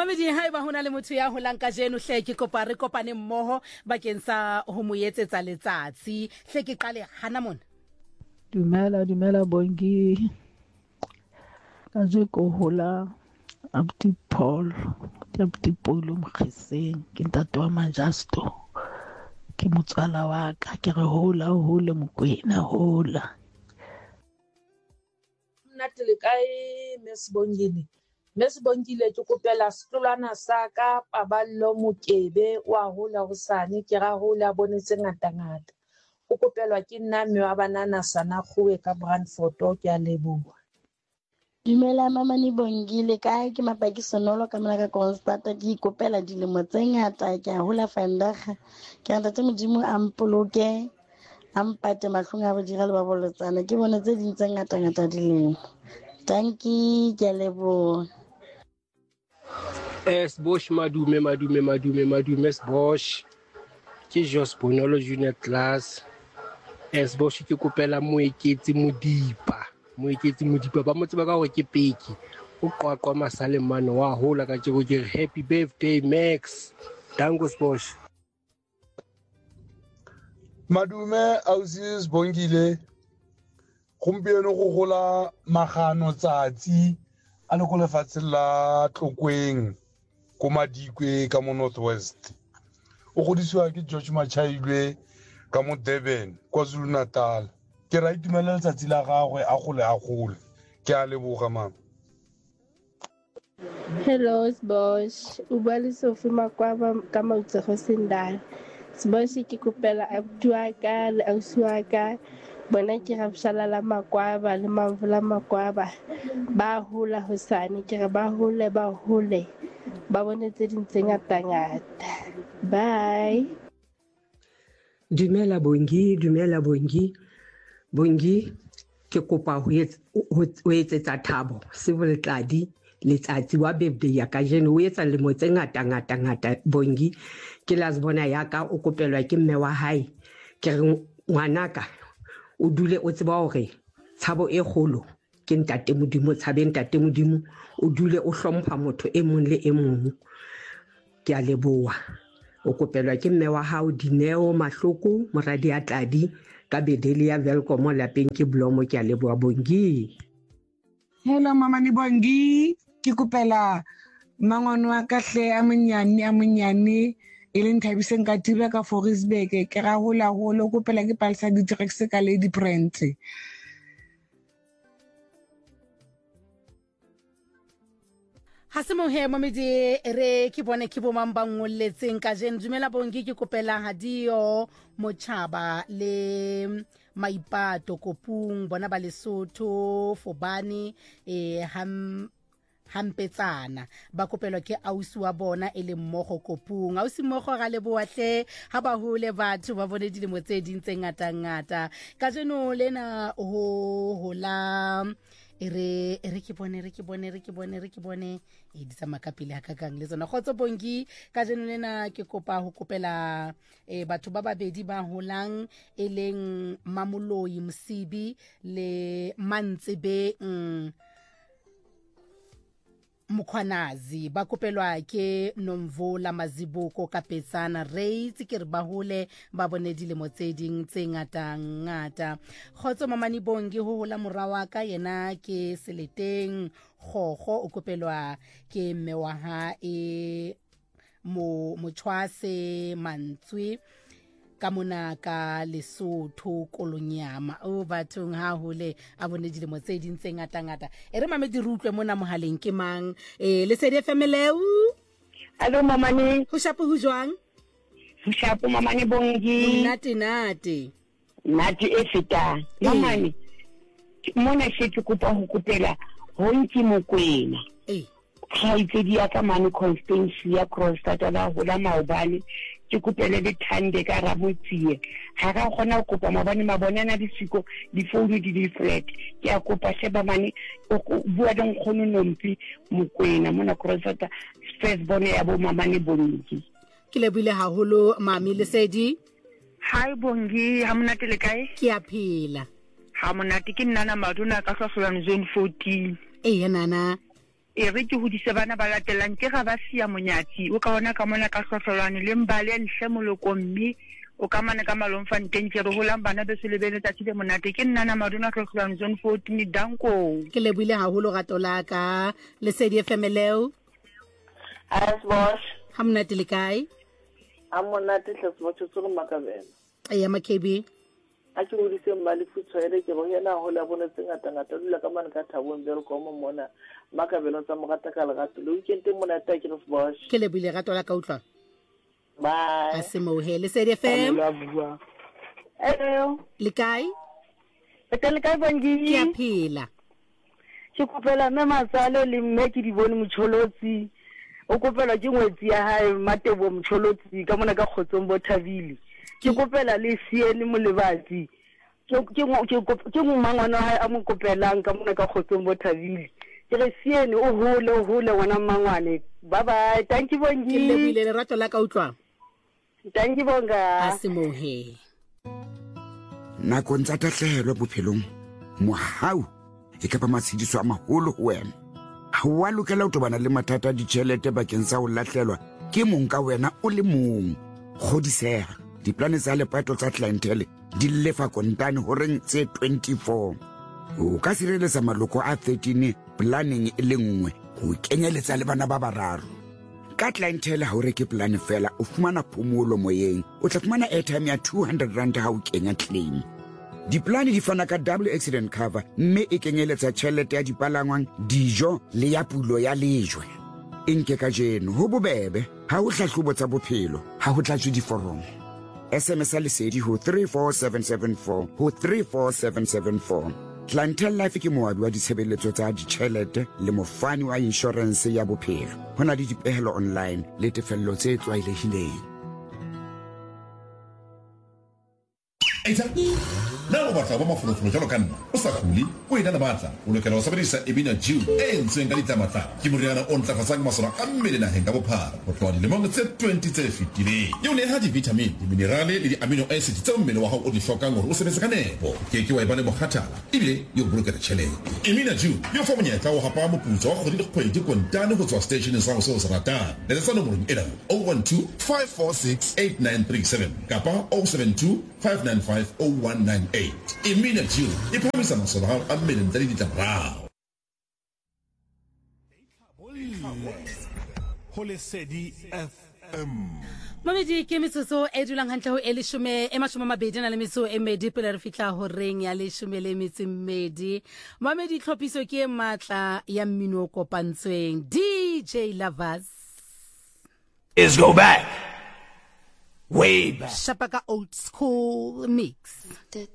Mamedi haeba hona le motho ya holang ka jeno hle ke kopa re kopane mmoho bakeng sa ho mo etsetsa letsatsi hle ke qale hana mona. Dumela Bongi. Ka je ko hola Abuti Paul Mokgeseng ke ntate wa Majasto ke motswala wa ka ke re hola Mokwena hola. Nna le kae Miss Bongile ke kopela setolwana sa ka Paballo Mokebe wa hola hosane ke ra hola bonetse ngata o kopelwa ke nna mme wa banana Sana Kgoe ka Brandfort ke a leboha. Dumela Mamani Bongile kae ke mapaki sonolo ka mona ka Constanta ke ikopela dilemo tse ngata ke a hola Fandaga ke rata tse modimo a mpoloke a mpate mahlong a bodira le ba bolotsana ke bone tse ding tse ngata dilemo. Dankie ke a leboha. Bosch madume Bosch ke Jos Bonolo Junior Class Bosch ke kopela moeketsi modipa ba motse ba ka gore ke peki o qoqwa Masalemane wa hola ka tjego ke happy birthday Max Dangos Bosch. Madume Ausis Bongile gompieno go gola magano tsatsi a le go lefatshe la Tlokweng ko Madikwe ka mo Northwest o godisiwa ke George Machailwe ka mo Durban KwaZulu Natal ke ra itumela letsatsi la gagwe a gole ke a leboga mama. Hello Bosch o bua le Sophie Makwaba ka Mautsego Sendala Bosch ke kopela abuti wa ka le ausi wa ka bona ke Rabshala la Makwaba le Mamvula Makwaba ba hola hosane ke re ba hole ba bone tse ding tse ngata bye. Dumela Bongi ke kopa ho etsetsa Thabo Sevoltladi letsatsi wa birthday ya ka jeno o etsa lemo tse ngata Bongi ke la bona ya ka o kopelwa ke mme wa hae ke re ngwanaka o dule o tseba hore tshabo e kgolo ke ntate modimo o dule o hlompha motho e mong le e mong ke a leboha o kopelwa ke mme wa hao Dineo Mahloko moradi a Tladi ka bedeli ya Welcome lapeng ke Blomo ke a leboha Bongi. Hello Mamani Bongi ke kopela mangwana wa ka hle a monyane e leng Thabiseng ka Tiba ka Foresburg ke ra hola o kopela ke Palsa di Drex ka Lady Prince. Ha se mohe Mamedi re ke bone ke bo mang ba ngolletseng ka jeno dumela Bongi ke kopela Hadio Mochaba le Maipato Kopung bona ba Lesotho Fobane Hampetsana ba kopelwa ke ausi wa bona e le mmogo Kopung ausi mmogo ga le boatle ha ba hole batho ba bone dilemo tse ding tse ngata ka jeno lena ho hola re ke bone e ditsa makapile ha kakang le tsona khotso Bongi ka jeno lena ke kopa ho kopela batho ba babedi ba holang e leng Mamoloi Msibi le Mantsebe Mukhwanazi ba kopelwa ke Nomvula Mazibuko ka Petsana Reitsi ke re ba hole ba bone dilemo tse ding tse ngata khotso Mamani Bongi ho hola morawa ka yena ke Seleteng Khokho o kopelwa ke mewaha e Mochwase Mantswi ka mona ka Lesotho Kolonyama o bathong ha hole a bone dilemo tse ding tse ngata e re Mamedi rutlwe mona mohaleng ke mang le Sedi FMLeu. Hello Mamani ho shapo ho jwang ho shapo Mamani Bongi nate e fetang Mamani mona shetse kopa ho kopela ho ntse Mokwena ha itsedi ya ka mane Constance ya Kroonstad la hola maobane ke kopele le Thande ka Ramotsie ha ga gona go kopa mabonana di siko di phone di flat ke a kopa sheba mane o bua le nkgono Nompi Mokwena mona Kroonstad first bone ya bo Mamani Bongi ke lebile haholo mami le Sedi. Hi Bongi ha monate le kae ke a phela ha monate ke nna Maduna ka Hlohlolwane zone 14 nana e re ke hodise bana ba latelang ke ga ba sia monyati o ka ona ka mona ka hlohlolwane le mbale nhle moloko mme o ka mana ka Malomfanteng ke re holang bana be se lebele tsatsi le monate ke nna na Maduna hlohlolwane zone 14 danko ke leboile haholo rato la ka Lesedi FM leo Boss ha monate le kae monate hle Sebotsho tsolo Makabela ya Makebi a ke hodise mmale futshwele ke go yena ho la bona ngata dula ka mane ka thabong be re ko mo mona Makabela tsa mogata ka legato le weekend monate ke re Boss ke leboile rato la ka utlwa bye a se mo he Lesedi FM hello le kae le kae Bongi ke a phela ke kopela mme Matsalo le mme ke di bone Motšholotsi o kopela ke ngwetsi ya hae Matebo Motšholotsi ka mona ka Kgotsong Bothaville ke kopela le siene Molebatsi ke ngwana hae a mo kopelang ka mona ka Kgotsong Bothaville ke re siene o hole ngwana Mmangwane bye bye thank you Bongi ke lebile le rato la ka utlwa thank you Bonga a se mo he nako ntsa tahlehelo bophelong mohau e ka ba matshidiso a maholo ho wena ha wa lokela ho tobana le mathata a ditjhelete bakeng sa ho lahlelwa ke mong ka wena o le mong kgodiseha diplane tsa lepato tsa clientele di lefa kontane ho reng tse 24 o ka sireletsa maloko a 13 planning e le nngwe ho kenyeletsa le bana ba bararo ka clientele ha o reke plan fela o fumana phomolo moyeng o tla fumana airtime ya 200 rand ha o kenya claim diplane di fana ka double accident cover mme e kenyeletsa tjhelete ya dipalangwang dijo le ya pulo ya lejwe nke ka jeno ho bobebe ha o hlahlobo tsa bophelo ha ho tlatswe diforomo SMS Lesedi ho 34774 ho 34774 Clientele Life ke moabi wa ditshebeletso tsa ditjhelete le mofani wa insurance ya bophelo hona le dipehelo online le tefello tse tlwaelehileng na o batla ba mafolofolo jalo ka nna o sa khuli o ena le batla o lokela ho sebedisa Emina Jew e entsweng ka ditlamatla ke moriana o ntlafatsang masole a mmele naheng ka bophara ho tloha dilemong tse 20 tse fetileng e o neha di-vitamin diminerale le di-amino acid tseo mmele wa hao o di hlokang hore o sebetse ka nepo ke wa eba le mokgathala ebile yo bolokela tjhelete Emina Jew yo fa monyetla o hapa moputso wa kgwedi le kgwedi kontane ho tswa stationeng sa ho seo se ratang letsetsa nomorong ena 012 546 8937 kapa 072 595 0198 Emina Jew iphamisa masolo hao a mmele ntle le ditlamorao ho Lesedi FM Mamedi ke metsotso e dulang hantle ho eleshome e mashome mabedi na le metso e medi pele re fihla ho reng ya leshome le metso mmedi Mamedi tlhophiso ke matla ya mmino kopantsweng DJ Lovers is go back way back Shapaka old school mix